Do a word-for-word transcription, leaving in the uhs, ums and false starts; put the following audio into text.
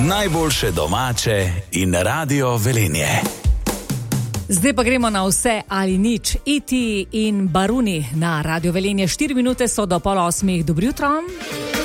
Najboljše domače in Radio Velenje. Zdaj pa gremo na vse ali nič. E T in Baruni na Radio Velenje. Štiri minute so do pol osmih. Dobro jutro.